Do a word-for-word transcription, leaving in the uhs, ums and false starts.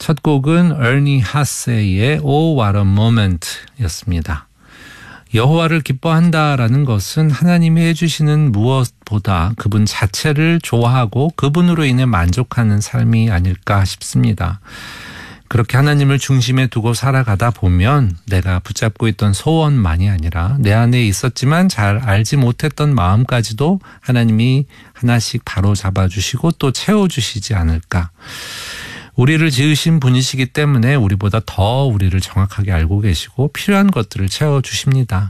첫 곡은 에르니 하세이의 Oh What a Moment 였습니다. 여호와를 기뻐한다라는 것은 하나님이 해주시는 무엇보다 그분 자체를 좋아하고 그분으로 인해 만족하는 삶이 아닐까 싶습니다. 그렇게 하나님을 중심에 두고 살아가다 보면 내가 붙잡고 있던 소원만이 아니라 내 안에 있었지만 잘 알지 못했던 마음까지도 하나님이 하나씩 바로 잡아주시고 또 채워주시지 않을까. 우리를 지으신 분이시기 때문에 우리보다 더 우리를 정확하게 알고 계시고 필요한 것들을 채워주십니다.